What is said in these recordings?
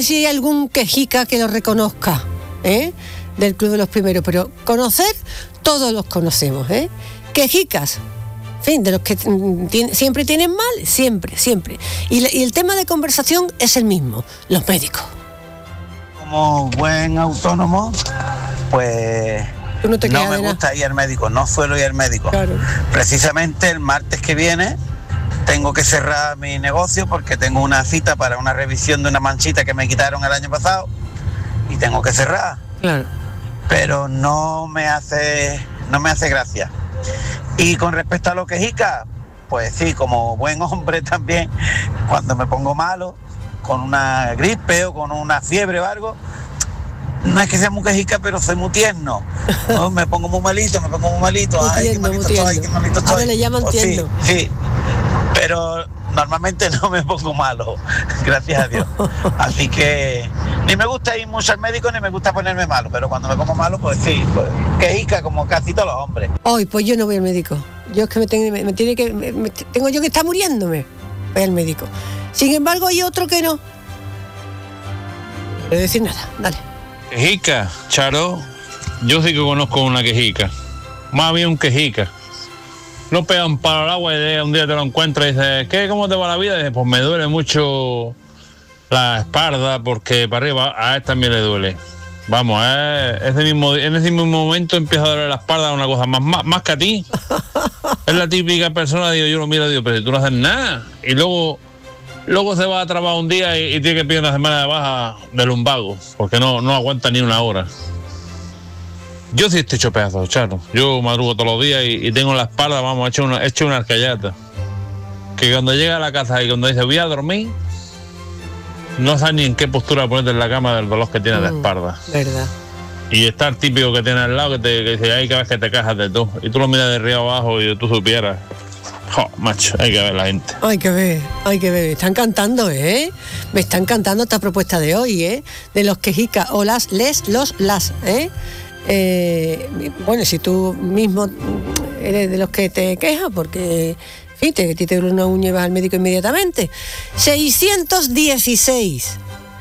si hay algún quejica que lo reconozca, del Club de los Primeros, pero conocer, todos los conocemos, quejicas, en fin, de los que siempre tienen mal, siempre. Y el tema de conversación es el mismo, los médicos. Como buen autónomo, pues no me gusta ir al médico, no suelo ir al médico. Claro. Precisamente el martes que viene tengo que cerrar mi negocio porque tengo una cita para una revisión de una manchita que me quitaron el año pasado y tengo que cerrar. Claro. Pero no me hace gracia. Y con respecto a lo quejica, pues sí, como buen hombre también, cuando me pongo malo, con una gripe o con una fiebre o algo, no es que sea muy quejica, pero soy muy tierno, ¿no? Me pongo muy malito, ay, qué malito estoy. Ahora le llaman tierno. Sí, pero normalmente no me pongo malo, gracias a Dios. Así que ni me gusta ir mucho al médico ni me gusta ponerme malo, pero cuando me pongo malo, pues sí, pues, quejica como casi todos los hombres. Hoy, pues yo no voy al médico. Yo es que tengo yo que estar muriéndome. Voy al médico. Sin embargo, hay otro que no. No voy a decir nada, dale. Quejica, Charo, yo sí que conozco una quejica. Más bien un quejica. No pegan para el agua y un día te lo encuentras y dices, ¿qué? ¿Cómo te va la vida? Y dices, pues me duele mucho la espalda porque para arriba a él también le duele. Vamos, en ese mismo momento empieza a doler la espalda, una cosa más que a ti. Es la típica persona, digo, yo lo miro y digo, pero si tú no haces nada. Y luego se va a trabajar un día y tiene que pedir una semana de baja de lumbago, porque no aguanta ni una hora. Yo sí estoy hecho pedazos, Charo. Yo madrugo todos los días y tengo la espalda, vamos, hecho una arcayata. Que cuando llega a la casa y cuando dice voy a dormir, no sabes ni en qué postura ponerte en la cama del dolor que tiene de espalda. Verdad. Y está el típico que tiene al lado que dice, ay, cada vez que te cajas de tú. Y tú lo miras de arriba abajo y tú supieras. Macho, hay que ver la gente. Hay que ver. Me están cantando, Me están cantando esta propuesta de hoy, De los quejicas o las. Bueno, si tú mismo eres de los que te quejas porque... En fin, te duele una uña y vas al médico inmediatamente. 616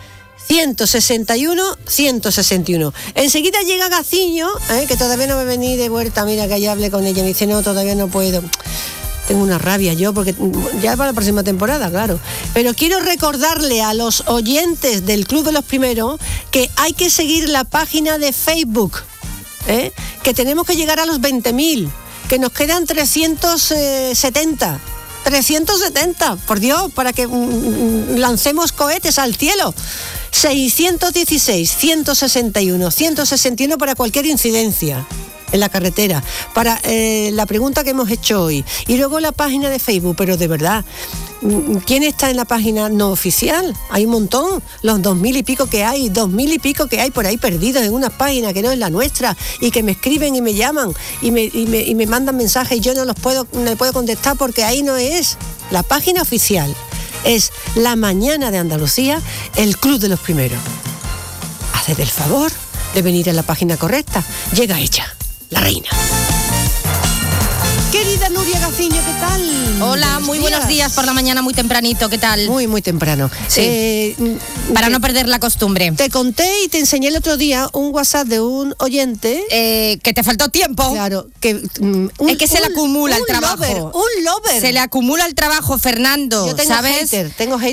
161 161. Enseguida llega Gaciño, que todavía no me vení de vuelta. Mira, que ya hablé con ella. Me dice, no, todavía no puedo. Tengo una rabia yo, porque ya para la próxima temporada, claro. Pero quiero recordarle a los oyentes del Club de los Primeros que hay que seguir la página de Facebook, que tenemos que llegar a los 20.000. Que nos quedan 370, por Dios, para que lancemos cohetes al cielo. 616, 161, 161 para cualquier incidencia en la carretera, para la pregunta que hemos hecho hoy. Y luego la página de Facebook, pero de verdad, ¿quién está en la página no oficial? Hay un montón, los 2.000 y pico que hay, por ahí perdidos en una página que no es la nuestra, y que me escriben y me llaman y me mandan mensajes y yo no le puedo contestar porque ahí no es la página oficial. Es La Mañana de Andalucía, el Club de los Primeros. Haced el favor de venir a la página correcta. Llega ella, la reina. Querida Nuria Gaciño, ¿qué tal? Hola, muy buenos días por la mañana, muy tempranito, ¿qué tal? Muy temprano. Sí. Para no perder la costumbre. Te conté y te enseñé el otro día un WhatsApp de un oyente. Que te faltó tiempo. Claro, que es que se le acumula el trabajo. Un lover. Se le acumula el trabajo, Fernando. Yo tengo hater.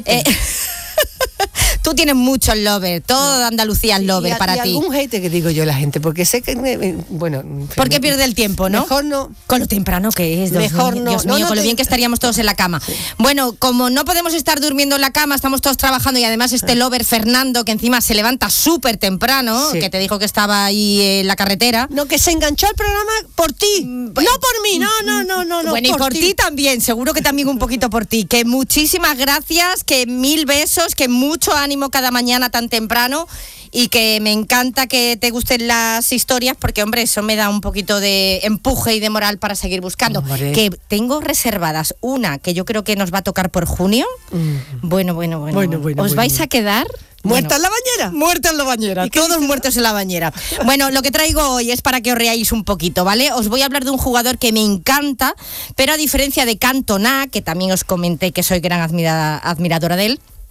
Tú tienes muchos lovers, todo Andalucía es lover para ti. Y algún hater que digo yo la gente, porque sé que, ¿por qué pierde el tiempo, no? Mejor no. Con lo temprano que es, mejor no. Dios mío, con lo bien que estaríamos todos en la cama. Sí. Bueno, como no podemos estar durmiendo en la cama, estamos todos trabajando y además este lover Fernando, que encima se levanta súper temprano, que te dijo que estaba ahí en la carretera. No, que se enganchó al programa por ti, no por mí, no. Bueno, y por ti también, seguro que también un poquito por ti. Que muchísimas gracias, que 1000 besos, que mucho ánimo cada mañana tan temprano y que me encanta que te gusten las historias porque, hombre, eso me da un poquito de empuje y de moral para seguir buscando. Hombre. Que tengo reservadas una que yo creo que nos va a tocar por junio. Bueno. ¿Os vais a quedar? ¿Muerta en la bañera? Muerta en la bañera, todos muertos en la bañera. Bueno, lo que traigo hoy es para que os reáis un poquito, ¿vale? Os voy a hablar de un jugador que me encanta, pero a diferencia de Cantona, que también os comenté que soy gran admiradora de él,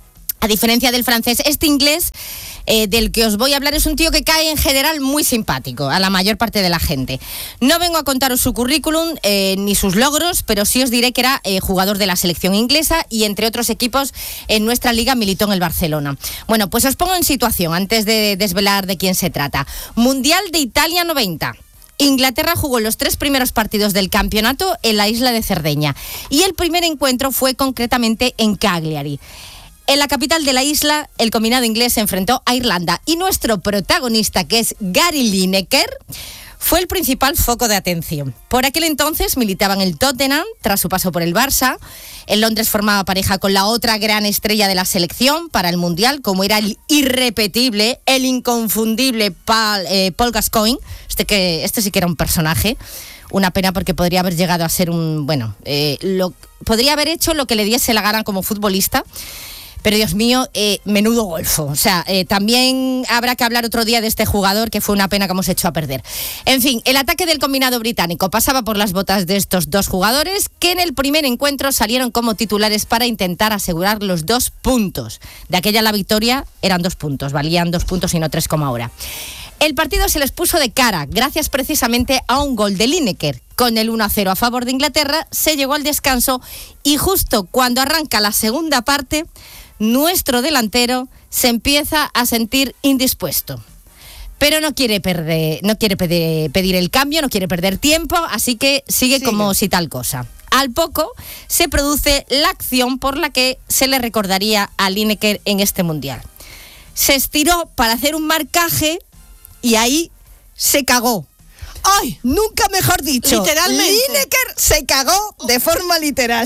A diferencia del francés, este inglés del que os voy a hablar es un tío que cae en general muy simpático a la mayor parte de la gente. No vengo a contaros su currículum ni sus logros, pero sí os diré que era jugador de la selección inglesa y entre otros equipos en nuestra liga militó en el Barcelona. Bueno, pues os pongo en situación antes de desvelar de quién se trata. Mundial de Italia 90. Inglaterra jugó los 3 primeros partidos del campeonato en la isla de Cerdeña y el primer encuentro fue concretamente en Cagliari. En la capital de la isla, el combinado inglés se enfrentó a Irlanda y nuestro protagonista, que es Gary Lineker, fue el principal foco de atención. Por aquel entonces militaba en el Tottenham, tras su paso por el Barça. En Londres formaba pareja con la otra gran estrella de la selección para el Mundial, como era el irrepetible, el inconfundible Paul Gascoigne. Este sí que era un personaje. Una pena porque podría haber llegado a ser podría haber hecho lo que le diese la gana como futbolista. Pero Dios mío, menudo golfo. O sea, también habrá que hablar otro día de este jugador, que fue una pena que hemos hecho a perder. En fin, el ataque del combinado británico pasaba por las botas de estos 2 jugadores, que en el primer encuentro salieron como titulares para intentar asegurar los 2 puntos. De aquella la victoria eran 2 puntos, valían 2 puntos y no 3 como ahora. El partido se les puso de cara, gracias precisamente a un gol de Lineker. Con el 1-0 a favor de Inglaterra, se llegó al descanso y justo cuando arranca la segunda parte, nuestro delantero se empieza a sentir indispuesto. Pero no quiere pedir el cambio, no quiere perder tiempo, así que sigue como si tal cosa. Al poco se produce la acción por la que se le recordaría a Lineker en este Mundial. Se estiró para hacer un marcaje y ahí se cagó. ¡Ay! Nunca mejor dicho. Literalmente. Lineker se cagó de forma literal.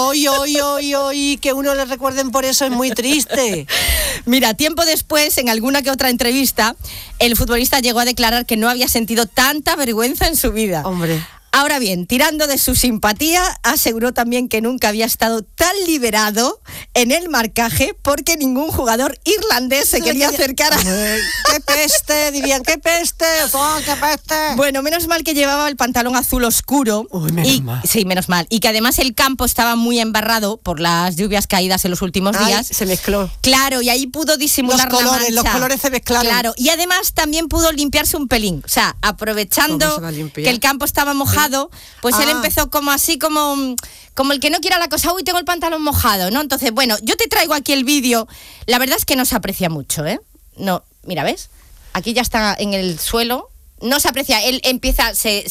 ¡Ay! Que uno le recuerden por eso es muy triste. Mira, tiempo después, en alguna que otra entrevista, el futbolista llegó a declarar que no había sentido tanta vergüenza en su vida. Hombre. Ahora bien, tirando de su simpatía, aseguró también que nunca había estado tan liberado en el marcaje porque ningún jugador irlandés se quería acercar a... ¡Qué peste! Dirían, ¡qué peste! ¡Oh, qué peste! Bueno, menos mal que llevaba el pantalón azul oscuro. Uy, menos mal. Sí, menos mal. Y que además el campo estaba muy embarrado por las lluvias caídas en los últimos días. Se mezcló. Claro, y ahí pudo disimular los colores se mezclaron. Claro, y además también pudo limpiarse un pelín. O sea, aprovechando que el campo estaba mojado, pues él empezó como así, como el que no quiera la cosa. Uy, tengo el pantalón mojado, ¿no? Entonces, bueno, yo te traigo aquí el vídeo. La verdad es que no se aprecia mucho, ¿eh? No, mira, ¿ves? Aquí ya está en el suelo. No se aprecia, él empieza,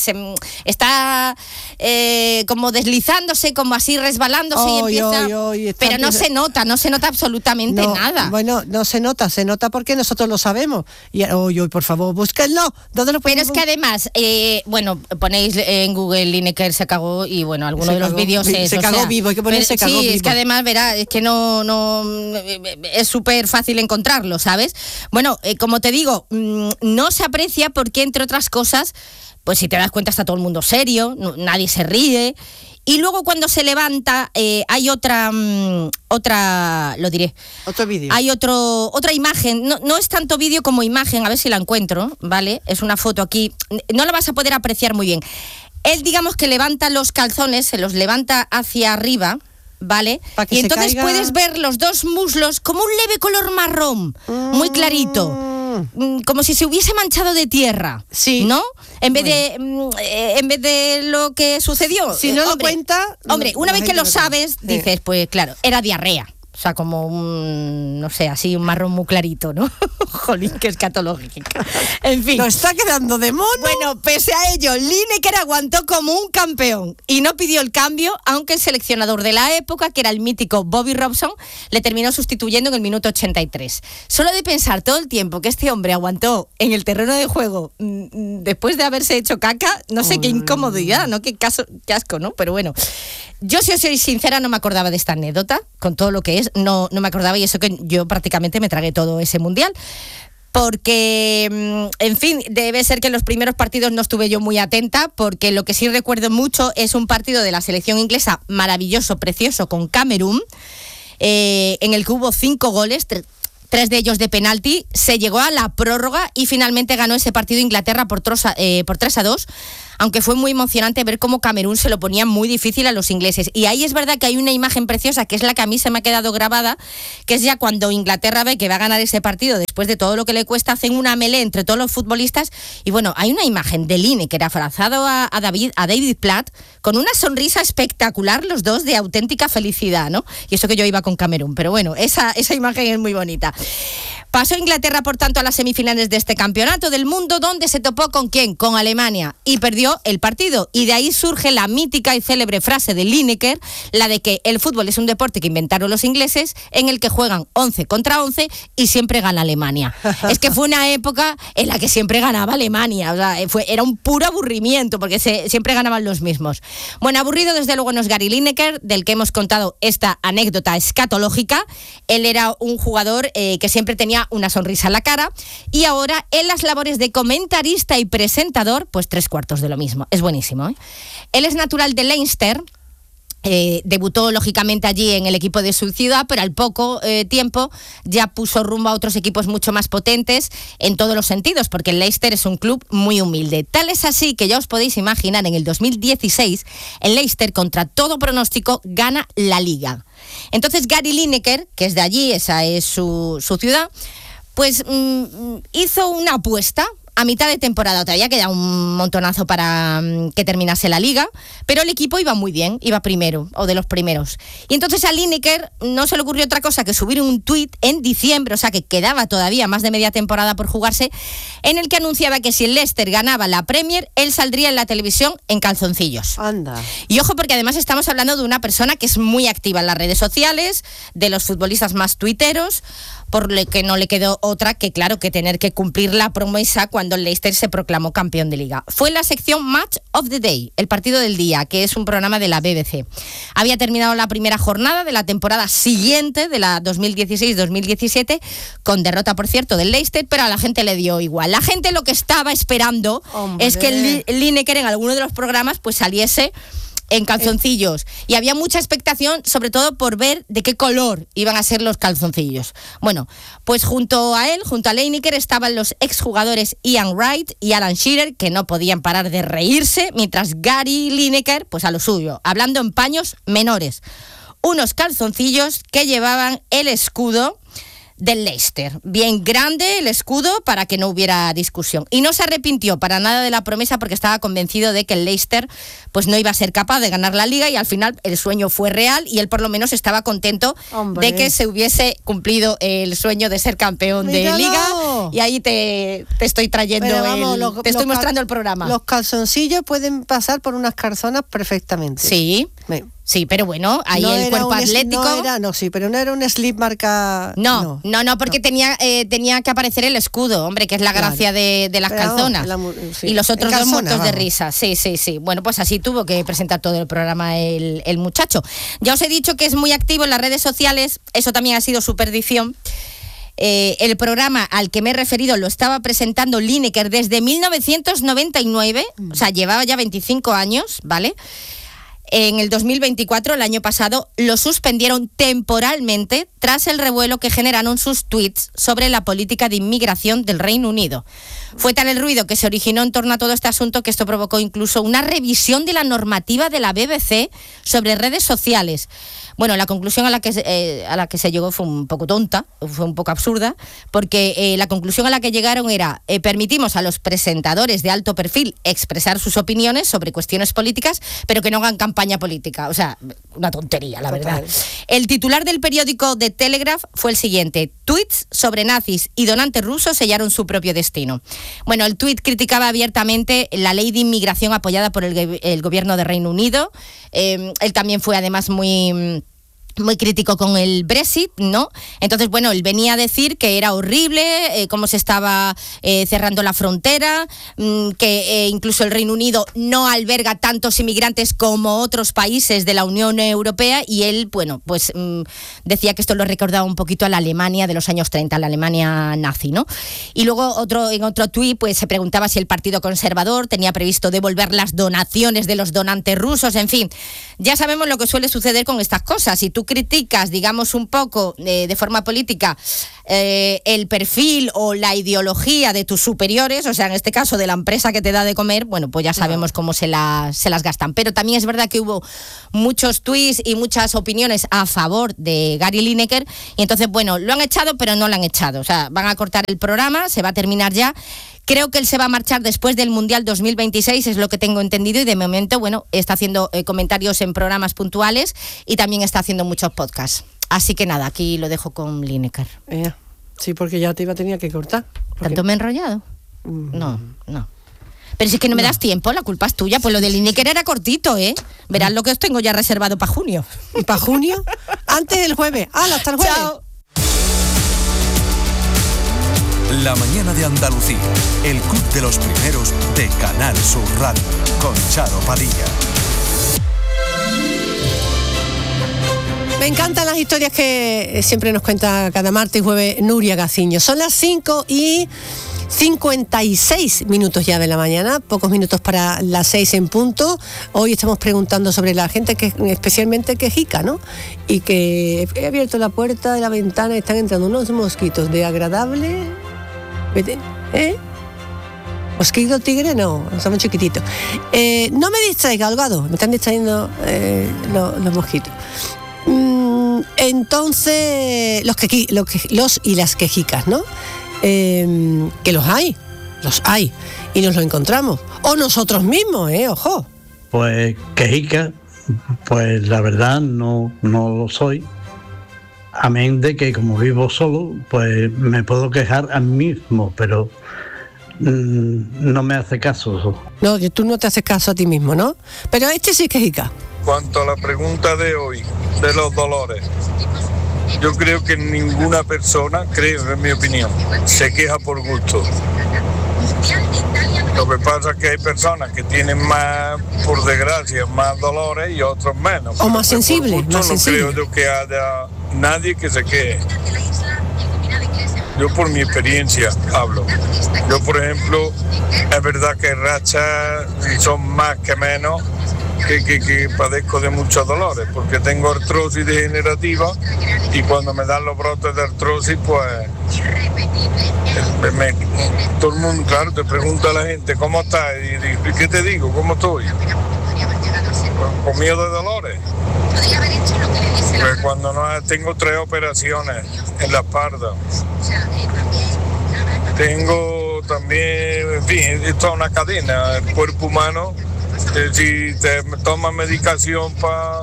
está como deslizándose, como así resbalándose y empieza... Pero no se nota absolutamente nada. Bueno, no se nota porque nosotros lo sabemos. Y por favor, búsquenlo. ¿Dónde lo Pero es que además, ponéis en Google Lineker se cagó y bueno, alguno de los vídeos es... Se cagó vivo, hay que poner se cagó vivo. Sí, es que además, verá, es que no es súper fácil encontrarlo, ¿sabes? Bueno, como te digo, no se aprecia porque entre otras cosas, pues si te das cuenta está todo el mundo serio, nadie se ríe. Y luego cuando se levanta hay otra, lo diré. Otro vídeo. Hay otra imagen, no es tanto vídeo como imagen, a ver si la encuentro, ¿vale? Es una foto aquí, no la vas a poder apreciar muy bien. Él, digamos que levanta los calzones, se los levanta hacia arriba, ¿vale? Y entonces puedes ver los 2 muslos como un leve color marrón, muy clarito. Como si se hubiese manchado de tierra, sí, ¿no? En vez de lo que sucedió. Si no lo cuenta... Hombre, una vez que lo sabes, dices, pues claro, era diarrea. O sea, como un, no sé, así un marrón muy clarito, ¿no? Jolín, qué escatológica. En fin. Nos está quedando de mono. Bueno, pese a ello, Lineker aguantó como un campeón y no pidió el cambio, aunque el seleccionador de la época, que era el mítico Bobby Robson, le terminó sustituyendo en el minuto 83. Solo de pensar todo el tiempo que este hombre aguantó en el terreno de juego después de haberse hecho caca, no sé, qué incomodidad, ¿no? Qué asco, ¿no? Pero bueno, yo si os soy sincera no me acordaba de esta anécdota, con todo lo que es. No me acordaba, y eso que yo prácticamente me tragué todo ese mundial, porque, en fin, debe ser que en los primeros partidos no estuve yo muy atenta, porque lo que sí recuerdo mucho es un partido de la selección inglesa maravilloso, precioso, con Camerún, en el que hubo 5 goles, 3 de ellos de penalti. Se llegó a la prórroga y finalmente ganó ese partido Inglaterra por 3-2, aunque fue muy emocionante ver cómo Camerún se lo ponía muy difícil a los ingleses. Y ahí es verdad que hay una imagen preciosa, que es la que a mí se me ha quedado grabada, que es ya cuando Inglaterra ve que va a ganar ese partido, después de todo lo que le cuesta, hacen una melé entre todos los futbolistas, y bueno, hay una imagen de Lineker abrazado a David Platt, con una sonrisa espectacular, los dos de auténtica felicidad, ¿no? Y eso que yo iba con Camerún, pero bueno, esa imagen es muy bonita. Pasó Inglaterra, por tanto, a las semifinales de este campeonato del mundo, donde se topó ¿con quién? Con Alemania, y perdió el partido. Y de ahí surge la mítica y célebre frase de Lineker, la de que el fútbol es un deporte que inventaron los ingleses, en el que juegan 11 contra 11 y siempre gana Alemania. Es que fue una época en la que siempre ganaba Alemania, o sea, era un puro aburrimiento, porque siempre ganaban los mismos. Bueno, aburrido desde luego no es Gary Lineker, del que hemos contado esta anécdota escatológica. Él era un jugador que siempre tenía una sonrisa en la cara, y ahora en las labores de comentarista y presentador, pues 3/4 de lo mismo. Es buenísimo, ¿eh? Él es natural de Leinster. Debutó lógicamente allí en el equipo de su ciudad, pero al poco tiempo ya puso rumbo a otros equipos mucho más potentes en todos los sentidos, porque el Leicester es un club muy humilde. Tal es así que ya os podéis imaginar, en el 2016 el Leicester, contra todo pronóstico, gana la Liga. Entonces Gary Lineker, que es de allí, esa es su ciudad, pues hizo una apuesta. A mitad de temporada todavía queda un montonazo para que terminase la Liga, pero el equipo iba muy bien, iba primero, o de los primeros. Y entonces a Lineker no se le ocurrió otra cosa que subir un tuit en diciembre, o sea que quedaba todavía más de media temporada por jugarse, en el que anunciaba que si el Leicester ganaba la Premier, él saldría en la televisión en calzoncillos. Anda. Y ojo, porque además estamos hablando de una persona que es muy activa en las redes sociales, de los futbolistas más tuiteros, por lo que no le quedó otra que, claro, que tener que cumplir la promesa cuando el Leicester se proclamó campeón de Liga. Fue en la sección Match of the Day, el partido del día, que es un programa de la BBC. Había terminado la primera jornada de la temporada siguiente, de la 2016-2017, con derrota, por cierto, del Leicester, pero a la gente le dio igual. La gente lo que estaba esperando es que Lineker en alguno de los programas pues saliese en calzoncillos, y había mucha expectación, sobre todo por ver de qué color iban a ser los calzoncillos. Bueno, pues junto a él, junto a Lineker, estaban los exjugadores Ian Wright y Alan Shearer, que no podían parar de reírse, mientras Gary Lineker, pues a lo suyo, hablando en paños menores. Unos calzoncillos que llevaban el escudo del Leicester. Bien grande el escudo para que no hubiera discusión. Y no se arrepintió para nada de la promesa, porque estaba convencido de que el Leicester pues no iba a ser capaz de ganar la Liga, y al final el sueño fue real, y él por lo menos estaba contento de que se hubiese cumplido el sueño de ser campeón de Liga. Y ahí te estoy trayendo, te estoy mostrando el programa. Los calzoncillos pueden pasar por unas calzonas perfectamente. Sí. Sí, pero bueno, ahí no el cuerpo atlético. Pero no era un slip marca. No, porque tenía que aparecer el escudo, hombre, que es la gracia de las calzonas. Y los otros dos muertos de risa. Sí. Bueno, pues así tuvo que presentar todo el programa el muchacho. Ya os he dicho que es muy activo en las redes sociales, eso también ha sido su perdición. El programa al que me he referido lo estaba presentando Lineker desde 1999, o sea, llevaba ya 25 años, ¿vale? En el 2024, el año pasado, lo suspendieron temporalmente tras el revuelo que generaron sus tweets sobre la política de inmigración del Reino Unido. Fue tal el ruido que se originó en torno a todo este asunto que esto provocó incluso una revisión de la normativa de la BBC sobre redes sociales. Bueno, la conclusión a la que se llegó fue un poco tonta, fue un poco absurda, porque la conclusión a la que llegaron era permitimos a los presentadores de alto perfil expresar sus opiniones sobre cuestiones políticas, pero que no hagan campaña política. O sea, una tontería, la verdad. El titular del periódico The Telegraph fue el siguiente: tweets sobre nazis y donantes rusos sellaron su propio destino. Bueno, el tuit criticaba abiertamente la ley de inmigración apoyada por el gobierno de Reino Unido. Él también fue además muy crítico con el Brexit, ¿no? Entonces, bueno, él venía a decir que era horrible, cómo se estaba cerrando la frontera, que incluso el Reino Unido no alberga tantos inmigrantes como otros países de la Unión Europea, y él, bueno, pues decía que esto lo recordaba un poquito a la Alemania de los años 30, la Alemania nazi, ¿no? Y luego en otro tuit, pues se preguntaba si el Partido Conservador tenía previsto devolver las donaciones de los donantes rusos, en fin. Ya sabemos lo que suele suceder con estas cosas. Si tú criticas, digamos, un poco de forma política el perfil o la ideología de tus superiores, o sea, en este caso de la empresa que te da de comer, bueno, pues ya sabemos cómo se las gastan. Pero también es verdad que hubo muchos tuits y muchas opiniones a favor de Gary Lineker, y entonces, bueno, lo han echado, pero no lo han echado. O sea, van a cortar el programa, se va a terminar ya. Creo que él se va a marchar después del Mundial 2026, es lo que tengo entendido, y de momento, bueno, está haciendo comentarios en programas puntuales y también está haciendo muchos podcasts. Así que nada, aquí lo dejo con Lineker. Sí, porque ya tenía que cortar. ¿Tanto me he enrollado? No. Pero si es que no me das tiempo, la culpa es tuya. Pues lo de Lineker era cortito, ¿eh? Verás lo que os tengo ya reservado para junio. ¿Y para junio? Antes del jueves. Hasta el jueves. Chao. La mañana de Andalucía, el club de los primeros de Canal Sur Radio, con Charo Padilla. Me encantan las historias que siempre nos cuenta cada martes y jueves Nuria Gaciño. Son las 5:56 ya de la mañana, pocos minutos para las 6 en punto. Hoy estamos preguntando sobre la gente que especialmente quejica, ¿no? Y que he abierto la puerta de la ventana y están entrando unos mosquitos de agradable... ¿Mosquito tigre? No, son muy chiquititos. No me distraiga, Holgado, me están distrayendo los mosquitos. Entonces, los y las quejicas, ¿no? Que los hay, y nos lo encontramos. O nosotros mismos, ojo. Pues quejica, pues la verdad no lo soy. Amén de que como vivo solo, pues me puedo quejar a mí mismo, pero no me hace caso. No, que tú no te haces caso a ti mismo, ¿no? Pero este sí quejica. Cuanto a la pregunta de hoy, de los dolores, yo creo que ninguna persona, en mi opinión, se queja por gusto. Lo que pasa es que hay personas que tienen más, por desgracia, más dolores y otros menos. O más sensibles. No creo yo que haya nadie que se queje. Yo por mi experiencia hablo. Yo, por ejemplo, es verdad que rachas son más que menos, que padezco de muchos dolores, porque tengo artrosis degenerativa y cuando me dan los brotes de artrosis, pues todo el mundo, claro, te pregunta a la gente, ¿cómo estás? Y ¿qué te digo? ¿Cómo estoy? Con miedo de dolores. Pues cuando tengo 3 operaciones en la espalda. Tengo también, en fin, esto es una cadena, el cuerpo humano. Si te tomas medicación para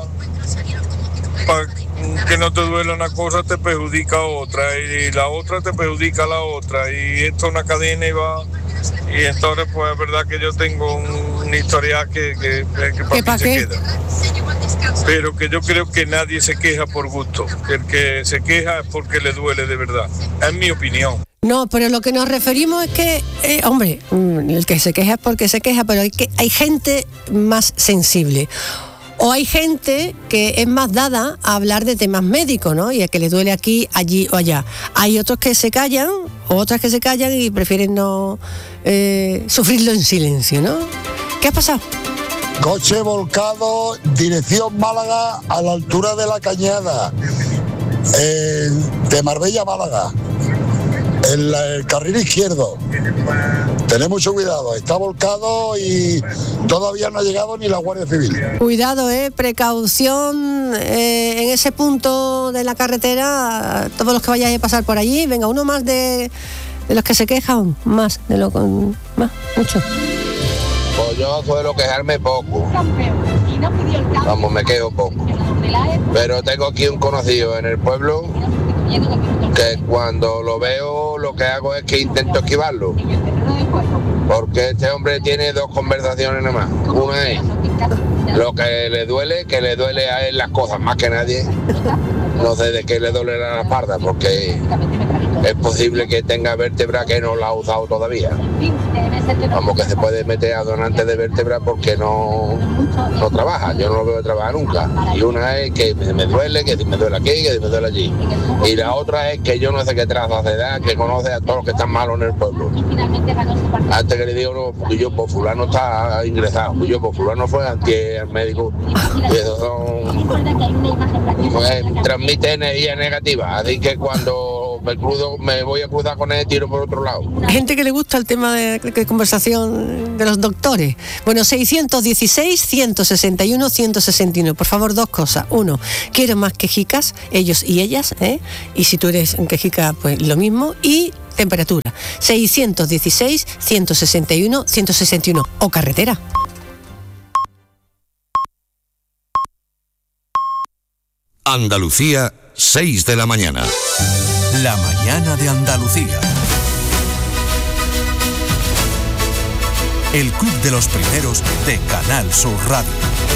que no te duele una cosa, te perjudica otra, y la otra te perjudica la otra, y esto es una cadena y va. Y entonces, pues es verdad que yo tengo un historial que para mí se queda. Pero que yo creo que nadie se queja por gusto. El que se queja es porque le duele de verdad. Es mi opinión. No, pero lo que nos referimos es que, el que se queja es porque se queja, pero hay gente más sensible. O hay gente que es más dada a hablar de temas médicos, ¿no? Y a que le duele aquí, allí o allá. Hay otros que se callan, o otras que se callan y prefieren no sufrirlo en silencio, ¿no? ¿Qué ha pasado? Coche volcado, dirección Málaga, a la altura de la Cañada, de Marbella a Málaga, en el carril izquierdo. Tened mucho cuidado, está volcado y todavía no ha llegado ni la Guardia Civil. Cuidado, precaución en ese punto de la carretera, todos los que vayáis a pasar por allí. Venga, uno más de los que se quejan, más, mucho. Pues yo suelo quejarme poco. Vamos, me quejo poco. Pero tengo aquí un conocido en el pueblo que cuando lo veo lo que hago es que intento esquivarlo. Porque este hombre tiene 2 conversaciones nada más. Una es lo que le duele a él las cosas más que nadie. no sé de qué le dolerá la espalda, porque es posible que tenga vértebra que no la ha usado todavía. Vamos, que se puede meter a donante de vértebra porque no trabaja, yo no lo veo trabajar nunca. Y una es que me duele, que me duele aquí, que me duele allí. Y la otra es que yo no sé qué trazas de edad, que conoce a todos los que están malos en el pueblo. Antes que le digo, no, porque yo, pues fulano está ingresado, pues yo, pues fulano fue al médico. Y esos son, pues, transmite energía negativa, así que cuando me voy a cruzar con él, tiro por otro lado. Gente que le gusta el tema de conversación de los doctores. Bueno, 616, 161, 161. Por favor, dos cosas. Uno, quiero más quejicas, ellos y ellas, ¿eh? Y si tú eres quejica, pues lo mismo. Y temperatura, 616, 161, 161. O carretera. Andalucía, 6 de la mañana. La mañana de Andalucía. El Club de los Primeros de Canal Sur Radio.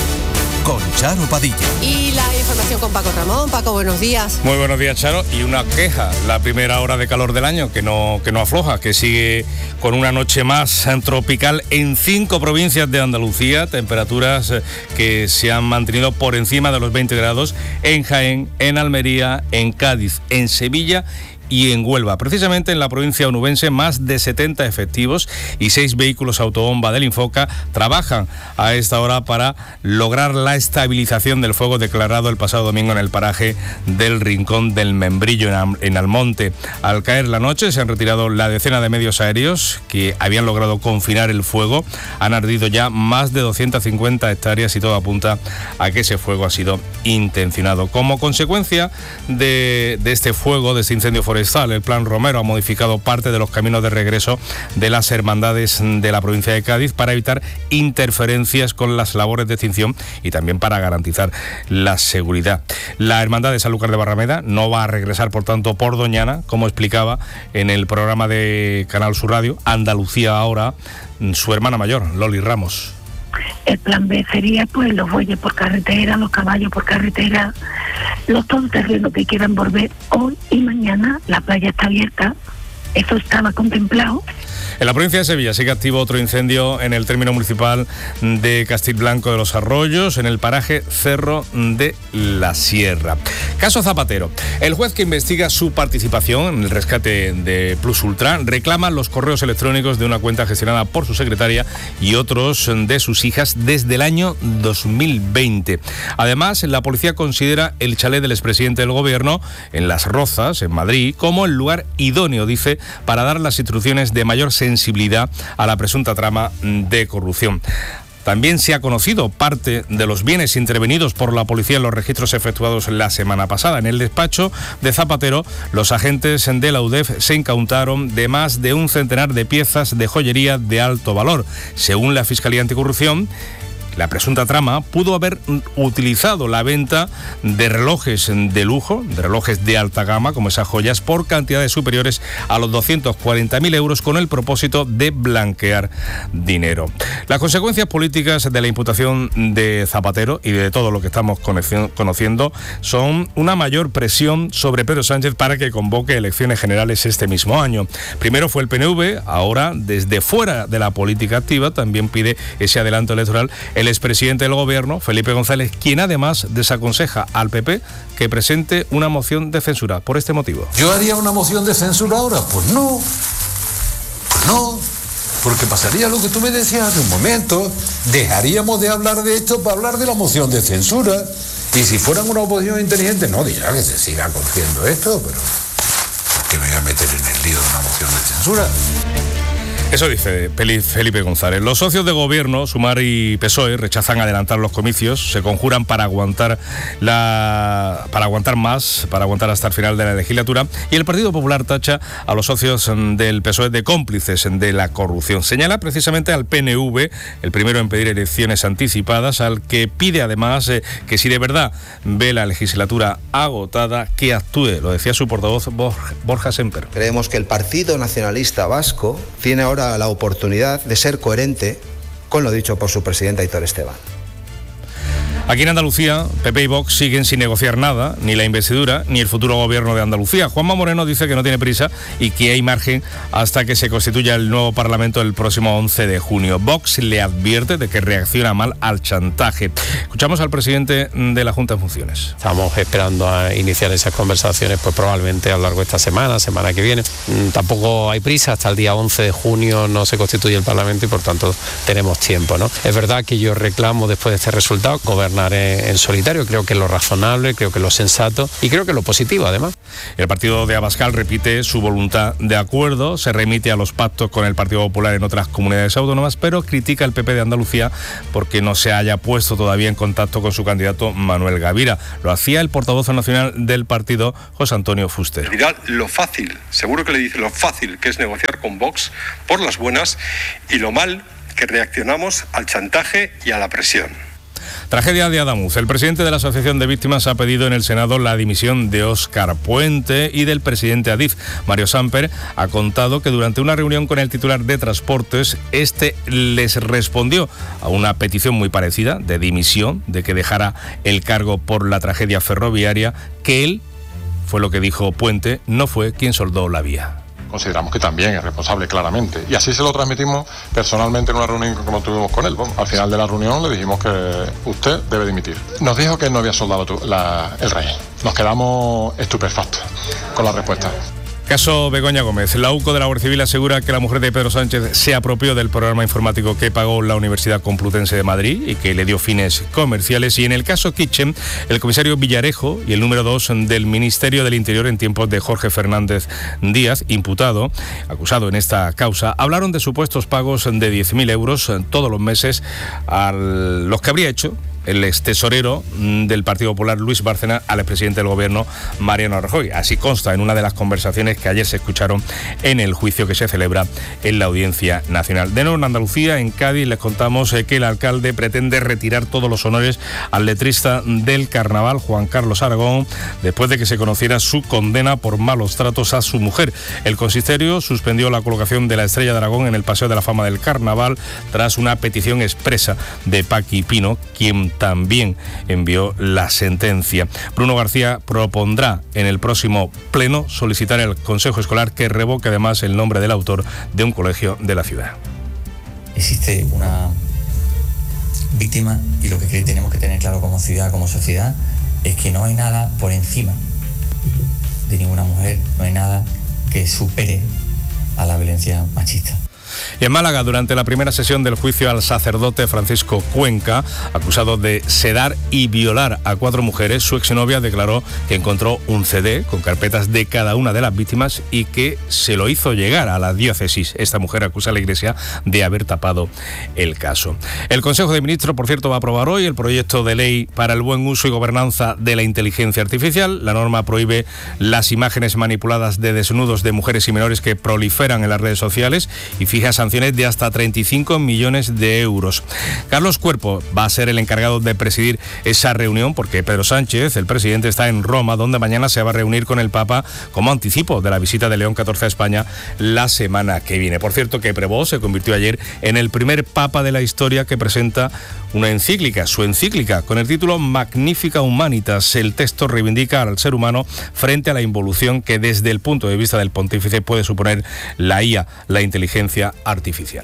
Con Charo Padilla. Y la información con Paco Ramón. Paco, buenos días. Muy buenos días, Charo. Y una queja, la primera hora de calor del año, que no afloja, que sigue con una noche más tropical en 5 provincias de Andalucía, temperaturas que se han mantenido por encima de los 20 grados en Jaén, en Almería, en Cádiz, en Sevilla y en Huelva. Precisamente en la provincia onubense, más de 70 efectivos y 6 vehículos autobomba del Infoca trabajan a esta hora para lograr la estabilización del fuego declarado el pasado domingo en el paraje del Rincón del Membrillo, en Almonte. Al caer la noche se han retirado la decena de medios aéreos que habían logrado confinar el fuego. Han ardido ya más de 250 hectáreas y todo apunta a que ese fuego ha sido intencionado. Como consecuencia de este fuego, de este incendio forestal, el Plan Romero ha modificado parte de los caminos de regreso de las hermandades de la provincia de Cádiz para evitar interferencias con las labores de extinción y también para garantizar la seguridad. La hermandad de Sanlúcar de Barrameda no va a regresar, por tanto, por Doñana, como explicaba en el programa de Canal Sur Radio, Andalucía Ahora, su hermana mayor, Loli Ramos. El plan B sería pues los bueyes por carretera, los caballos por carretera, los todoterrenos que quieran volver hoy y mañana. La playa está abierta, eso estaba contemplado. En la provincia de Sevilla sigue activo otro incendio en el término municipal de Castilblanco de los Arroyos, en el paraje Cerro de la Sierra. Caso Zapatero. El juez que investiga su participación en el rescate de Plus Ultra reclama los correos electrónicos de una cuenta gestionada por su secretaria y otros de sus hijas desde el año 2020. Además, la policía considera el chalet del expresidente del gobierno en Las Rozas, en Madrid, como el lugar idóneo, dice, para dar las instrucciones de mayor sensibilidad a la presunta trama de corrupción. También se ha conocido parte de los bienes intervenidos por la policía en los registros efectuados la semana pasada. En el despacho de Zapatero, los agentes de la UDEF se incautaron de más de un centenar de piezas de joyería de alto valor. Según la Fiscalía Anticorrupción, la presunta trama pudo haber utilizado la venta de relojes de lujo, de relojes de alta gama, como esas joyas, por cantidades superiores a los 240.000 euros con el propósito de blanquear dinero. Las consecuencias políticas de la imputación de Zapatero y de todo lo que estamos conociendo son una mayor presión sobre Pedro Sánchez para que convoque elecciones generales este mismo año. Primero fue el PNV, ahora desde fuera de la política activa también pide ese adelanto electoral el expresidente del gobierno, Felipe González, quien además desaconseja al PP que presente una moción de censura por este motivo. ¿Yo haría una moción de censura ahora? Pues no, porque pasaría lo que tú me decías hace un momento, dejaríamos de hablar de esto para hablar de la moción de censura, y si fueran una oposición inteligente, no dirá que se siga conociendo esto, pero ¿por qué me voy a meter en el lío de una moción de censura? Eso dice Felipe González. Los socios de gobierno, Sumar y PSOE, rechazan adelantar los comicios, se conjuran para aguantar hasta el final de la legislatura, y el Partido Popular tacha a los socios del PSOE de cómplices de la corrupción. Señala precisamente al PNV, el primero en pedir elecciones anticipadas, al que pide además que si de verdad ve la legislatura agotada, que actúe. Lo decía su portavoz Borja Semper. Creemos que el Partido Nacionalista Vasco tiene ahora la oportunidad de ser coherente con lo dicho por su presidente Aitor Esteban. Aquí en Andalucía, PP y Vox siguen sin negociar nada, ni la investidura, ni el futuro gobierno de Andalucía. Juanma Moreno dice que no tiene prisa y que hay margen hasta que se constituya el nuevo Parlamento el próximo 11 de junio. Vox le advierte de que reacciona mal al chantaje. Escuchamos al presidente de la Junta en funciones. Estamos esperando a iniciar esas conversaciones, pues probablemente a lo largo de esta semana que viene. Tampoco hay prisa, hasta el día 11 de junio no se constituye el Parlamento y por tanto tenemos tiempo, ¿no? Es verdad que yo reclamo después de este resultado gobernar en solitario, creo que es lo razonable, creo que es lo sensato y creo que es lo positivo además. El partido de Abascal repite su voluntad de acuerdo, se remite a los pactos con el Partido Popular en otras comunidades autónomas, pero critica al PP de Andalucía porque no se haya puesto todavía en contacto con su candidato Manuel Gavira. Lo hacía el portavoz nacional del partido, José Antonio Fuster. Le dirá lo fácil, seguro que le dice lo fácil que es negociar con Vox por las buenas y lo mal que reaccionamos al chantaje y a la presión. Tragedia de Adamuz. El presidente de la Asociación de Víctimas ha pedido en el Senado la dimisión de Óscar Puente y del presidente Adif. Mario Samper ha contado que durante una reunión con el titular de Transportes, este les respondió a una petición muy parecida de dimisión, de que dejara el cargo por la tragedia ferroviaria, que él, fue lo que dijo Puente, no fue quien soldó la vía. Consideramos que también es responsable, claramente. Y así se lo transmitimos personalmente en una reunión como tuvimos con él. Bueno, al final de la reunión le dijimos que usted debe dimitir. Nos dijo que él no había soldado el rey. Nos quedamos estupefactos con la respuesta. Caso Begoña Gómez. La UCO de la Guardia Civil asegura que la mujer de Pedro Sánchez se apropió del programa informático que pagó la Universidad Complutense de Madrid y que le dio fines comerciales. Y en el caso Kitchen, el comisario Villarejo y el número 2 del Ministerio del Interior en tiempos de Jorge Fernández Díaz, imputado, acusado en esta causa, hablaron de supuestos pagos de 10.000 euros todos los meses a los que habría hecho el extesorero del Partido Popular, Luis Bárcena, al expresidente del Gobierno, Mariano Rajoy. Así consta en una de las conversaciones que ayer se escucharon en el juicio que se celebra en la Audiencia Nacional. De nuevo en Andalucía, en Cádiz, les contamos que el alcalde pretende retirar todos los honores al letrista del Carnaval, Juan Carlos Aragón, después de que se conociera su condena por malos tratos a su mujer. El consistorio suspendió la colocación de la Estrella de Aragón en el Paseo de la Fama del Carnaval tras una petición expresa de Paqui Pino, quien también envió la sentencia. Bruno García propondrá en el próximo pleno solicitar al Consejo Escolar que revoque además el nombre del autor de un colegio de la ciudad. Existe una víctima y lo que tenemos que tener claro como ciudad, como sociedad, es que no hay nada por encima de ninguna mujer, no hay nada que supere a la violencia machista. Y en Málaga, durante la primera sesión del juicio al sacerdote Francisco Cuenca, acusado de sedar y violar a 4 mujeres, su exnovia declaró que encontró un CD con carpetas de cada una de las víctimas y que se lo hizo llegar a la diócesis. Esta mujer acusa a la Iglesia de haber tapado el caso. El Consejo de Ministros, por cierto, va a aprobar hoy el proyecto de ley para el buen uso y gobernanza de la inteligencia artificial. La norma prohíbe las imágenes manipuladas de desnudos de mujeres y menores que proliferan en las redes sociales y fija sanciones de hasta 35 millones de euros. Carlos Cuerpo va a ser el encargado de presidir esa reunión porque Pedro Sánchez, el presidente, está en Roma, donde mañana se va a reunir con el Papa como anticipo de la visita de León XIV a España la semana que viene. Por cierto, que Prevost se convirtió ayer en el primer Papa de la historia que presenta una encíclica, su encíclica, con el título Magnificat Humanitas. El texto reivindica al ser humano frente a la involución que desde el punto de vista del pontífice puede suponer la IA, la inteligencia artificial.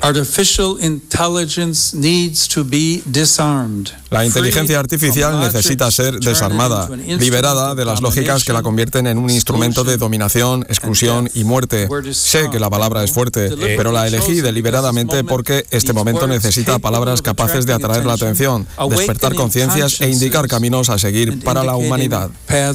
La inteligencia artificial necesita ser desarmada, liberada de las lógicas que la convierten en un instrumento de dominación, exclusión y muerte. Sé que la palabra es fuerte, pero la elegí deliberadamente porque este momento necesita palabras capaces de atraer la atención, despertar conciencias e indicar caminos a seguir para la humanidad.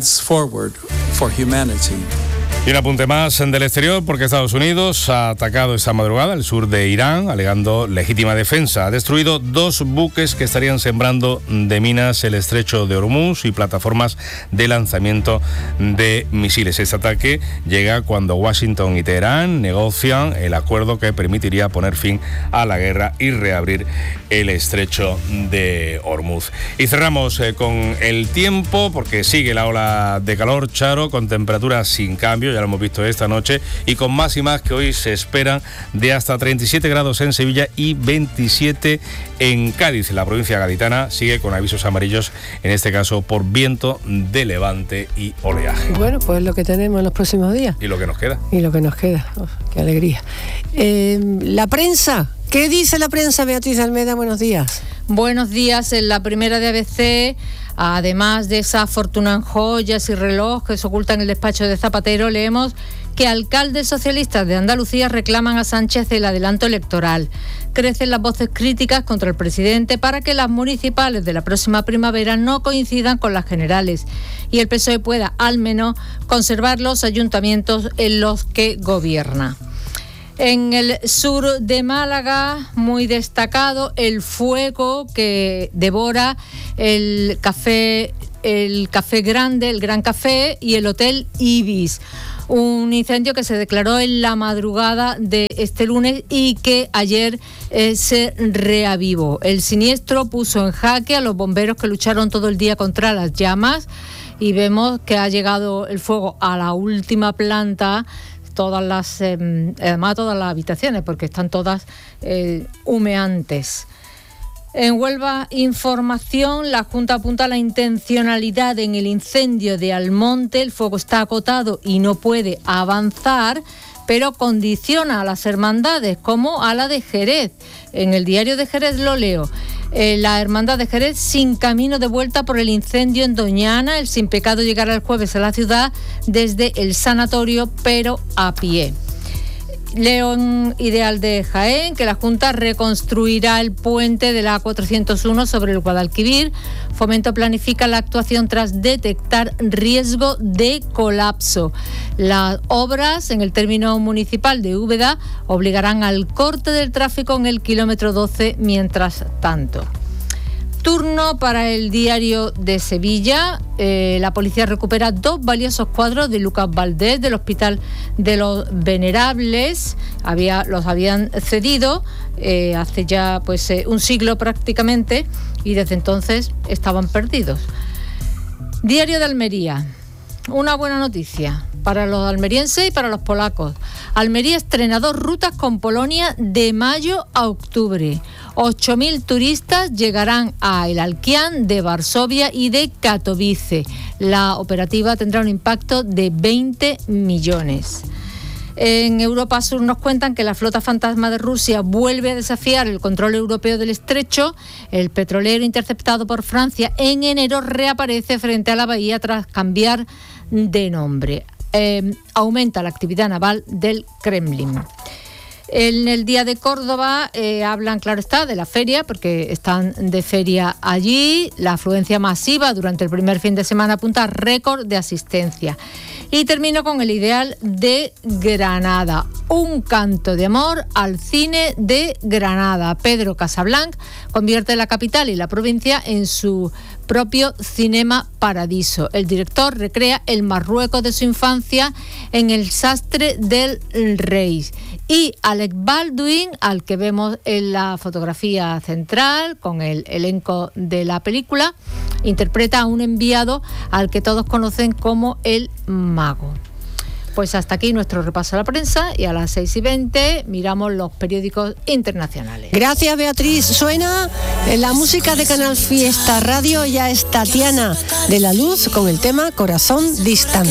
Y un apunte más del exterior, porque Estados Unidos ha atacado esta madrugada el sur de Irán, alegando legítima defensa. Ha destruido 2 buques que estarían sembrando de minas el estrecho de Hormuz y plataformas de lanzamiento de misiles. Este ataque llega cuando Washington y Teherán negocian el acuerdo que permitiría poner fin a la guerra y reabrir el estrecho de Hormuz. Y cerramos con el tiempo, porque sigue la ola de calor, Charo, con temperaturas sin cambio. ya lo hemos visto esta noche, y con máximas que hoy se esperan de hasta 37 grados en Sevilla y 27 en Cádiz. La provincia gaditana sigue con avisos amarillos, en este caso por viento de levante y oleaje. Bueno, pues lo que tenemos en los próximos días. Y lo que nos queda. Y lo que nos queda. Oh, qué alegría. La prensa. ¿Qué dice la prensa, Beatriz Almeda? Buenos días. Buenos días. En la primera de ABC, además de esa fortuna en joyas y reloj que se oculta en el despacho de Zapatero, leemos que alcaldes socialistas de Andalucía reclaman a Sánchez el adelanto electoral. Crecen las voces críticas contra el presidente para que las municipales de la próxima primavera no coincidan con las generales y el PSOE pueda, al menos, conservar los ayuntamientos en los que gobierna. En el sur de Málaga, muy destacado, el fuego que devora el café grande, el Gran Café y el Hotel Ibis. Un incendio que se declaró en la madrugada de este lunes y que ayer se reavivó. El siniestro puso en jaque a los bomberos que lucharon todo el día contra las llamas y vemos que ha llegado el fuego a la última planta, además todas las habitaciones, porque están todas humeantes. En Huelva Información, la Junta apunta a la intencionalidad en el incendio de Almonte. El fuego está acotado y no puede avanzar, pero condiciona a las hermandades, como a la de Jerez. En el diario de Jerez lo leo. La hermandad de Jerez sin camino de vuelta por el incendio en Doñana. El Sin Pecado llegará el jueves a la ciudad desde el sanatorio, pero a pie. Leo en Ideal de Jaén que la Junta reconstruirá el puente de la A401 sobre el Guadalquivir. Fomento planifica la actuación tras detectar riesgo de colapso. Las obras en el término municipal de Úbeda obligarán al corte del tráfico en el kilómetro 12 mientras tanto. Turno para el Diario de Sevilla. La policía recupera 2 valiosos cuadros de Lucas Valdés del Hospital de los Venerables. Los habían cedido hace ya un siglo prácticamente y desde entonces estaban perdidos. Diario de Almería. Una buena noticia para los almerienses y para los polacos. Almería estrena 2 rutas con Polonia de mayo a octubre. 8.000 turistas llegarán a El Alquián de Varsovia y de Katowice. La operativa tendrá un impacto de 20 millones. En Europa Sur nos cuentan que la flota fantasma de Rusia vuelve a desafiar el control europeo del estrecho. El petrolero interceptado por Francia en enero reaparece frente a la bahía tras cambiar de nombre. Aumenta la actividad naval del Kremlin. En el Día de Córdoba hablan, claro está, de la feria, porque están de feria allí. La afluencia masiva durante el primer fin de semana apunta a récord de asistencia. Y termino con el Ideal de Granada. Un canto de amor al cine de Granada. Pedro Casablanc convierte la capital y la provincia en su propio cinema paradiso. El director recrea el Marruecos de su infancia en El sastre del rey. Y Alec Baldwin, al que vemos en la fotografía central con el elenco de la película, interpreta a un enviado al que todos conocen como el Mago. Pues hasta aquí nuestro repaso a la prensa y a las 6:20 miramos los periódicos internacionales. Gracias, Beatriz. Suena la música de Canal Fiesta Radio. Ya es Tatiana de la Luz con el tema Corazón Distante.